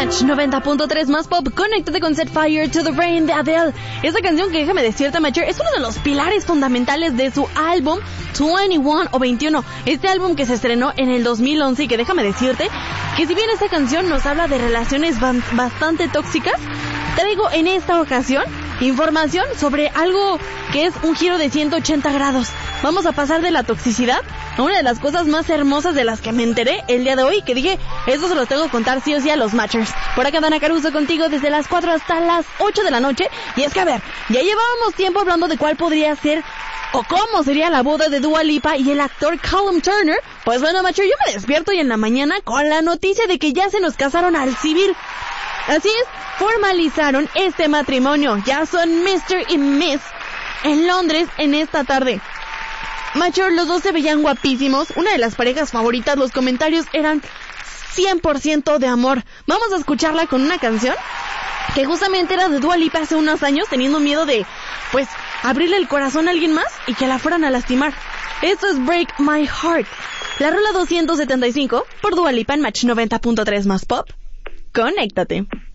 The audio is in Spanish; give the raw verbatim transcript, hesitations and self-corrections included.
Match noventa punto tres más pop. Conéctate con Set Fire to the Rain de Adele. Esta canción, que déjame decirte, Matcher, es uno de los pilares fundamentales de su álbum veintiuno o veintiuno. Este álbum que se estrenó en el dos mil once y que déjame decirte que si bien esta canción nos habla de relaciones ban- bastante tóxicas, traigo en esta ocasión información sobre algo que es un giro de ciento ochenta grados. Vamos a pasar de la toxicidad a una de las cosas más hermosas de las que me enteré el día de hoy, que dije, esto se los tengo que contar sí o sí a los Matchers. Por acá Dana Caruso contigo desde las cuatro hasta las ocho de la noche. Y es que, a ver, ya llevábamos tiempo hablando de cuál podría ser o cómo sería la boda de Dua Lipa y el actor Callum Turner. Pues bueno, Matcher, yo me despierto y en la mañana con la noticia de que ya se nos casaron al civil. Así es, formalizaron este matrimonio. Ya son mister y Miss en Londres en esta tarde. Macho, los dos se veían guapísimos, una de las parejas favoritas. Los comentarios eran cien por ciento de amor. Vamos a escucharla con una canción que justamente era de Dua Lipa hace unos años, teniendo miedo de, pues, abrirle el corazón a alguien más y que la fueran a lastimar. Esto es Break My Heart, la rola doscientos setenta y cinco por Dua Lipa en Match noventa punto tres más pop. Conéctate.